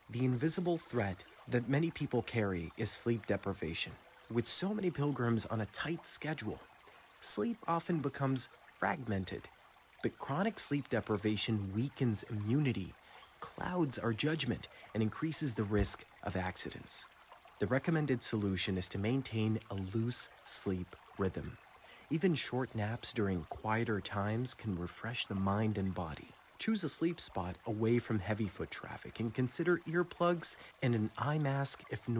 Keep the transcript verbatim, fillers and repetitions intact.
The invisible threat that many people carry is sleep deprivation. With so many pilgrims on a tight schedule, sleep often becomes fragmented. But chronic sleep deprivation weakens immunity, clouds our judgment, and increases the risk of accidents. The recommended solution is to maintain a loose sleep rhythm. Even short naps during quieter times can refresh the mind and body. Choose a sleep spot away from heavy foot traffic and consider earplugs and an eye mask if